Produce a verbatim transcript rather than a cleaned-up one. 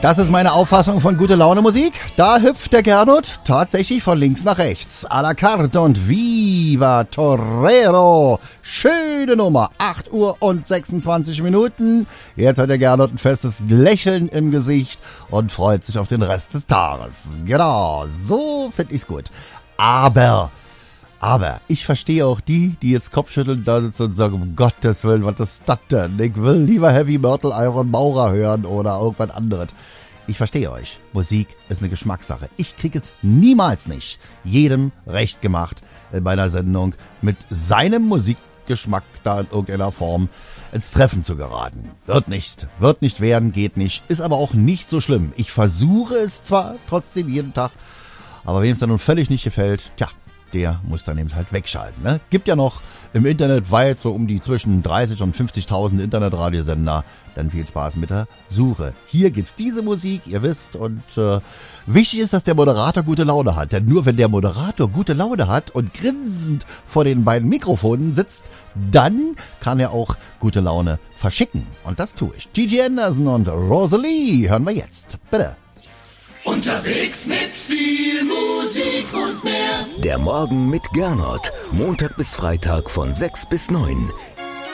Das ist meine Auffassung von gute Laune Musik. Da hüpft der Gernot tatsächlich von links nach rechts. À la carte und Viva Torero. Schöne Nummer. acht Uhr und sechsundzwanzig Minuten. Jetzt hat der Gernot ein festes Lächeln im Gesicht und freut sich auf den Rest des Tages. Genau, so finde ich's gut. Aber... Aber ich verstehe auch die, die jetzt Kopfschütteln da sitzen und sagen, um Gottes Willen, was ist das denn? Ich will lieber Heavy Metal Iron Maurer hören oder irgendwas anderes. Ich verstehe euch. Musik ist eine Geschmackssache. Ich kriege es niemals nicht jedem recht gemacht in meiner Sendung mit seinem Musikgeschmack da in irgendeiner Form ins Treffen zu geraten. Wird nicht. Wird nicht werden, geht nicht. Ist aber auch nicht so schlimm. Ich versuche es zwar trotzdem jeden Tag, aber wem es dann nun völlig nicht gefällt, tja, der muss dann eben halt wegschalten. Ne? Gibt ja noch im Internet weit so um die zwischen dreißig und fünfzigtausend Internetradiosender. Dann viel Spaß mit der Suche. Hier gibt's diese Musik, ihr wisst. Und äh, wichtig ist, dass der Moderator gute Laune hat. Denn nur wenn der Moderator gute Laune hat und grinsend vor den beiden Mikrofonen sitzt, dann kann er auch gute Laune verschicken. Und das tue ich. Gigi Anderson und Rosalie hören wir jetzt. Bitte. Unterwegs mit viel Musik und mehr. Der Morgen mit Gernot. Montag bis Freitag von sechs bis neun.